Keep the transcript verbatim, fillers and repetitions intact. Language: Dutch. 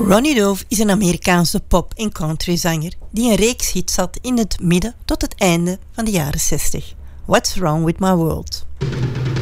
Ronnie Dove is een Amerikaanse pop- en countryzanger die een reeks hits had in het midden tot het einde van de jaren zestig. What's Wrong With My World?